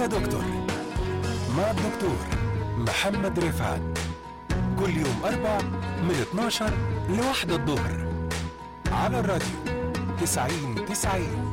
يا دكتور مع الدكتور محمد رفعت، كل يوم أربع من 12 ل1 الظهر على الراديو 90-90.